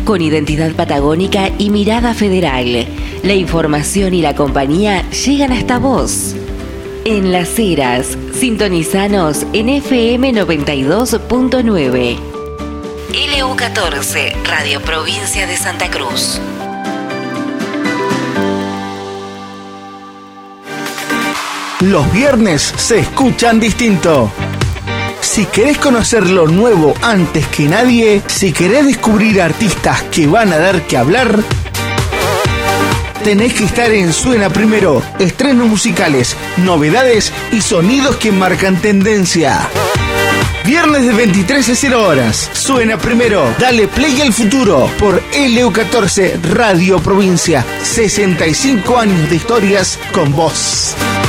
con identidad patagónica y mirada federal. La información y la compañía llegan hasta vos. En Las Heras, sintonizanos en FM 92.9. LU14, Radio Provincia de Santa Cruz. Los viernes se escuchan distinto. Si querés conocer lo nuevo antes que nadie, si querés descubrir artistas que van a dar que hablar, tenés que estar en Suena Primero. Estrenos musicales, novedades y sonidos que marcan tendencia. Viernes de 23 a 0 horas. Suena Primero. Dale play al futuro por LU14 Radio Provincia. 65 años de historias con vos.